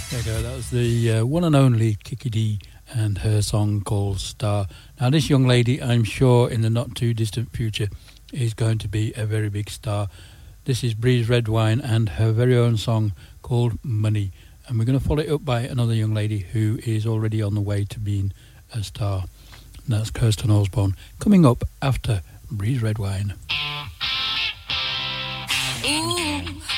There you go, that was the one and only Kiki Dee and her song called Star. Now this young lady, I'm sure in the not too distant future, is going to be a very big star. This is Breeze Redwine and her very own song called Money. And we're going to follow it up by another young lady who is already on the way to being a star. And that's Kirsten Osborne, coming up after Breeze Redwine. Ooh.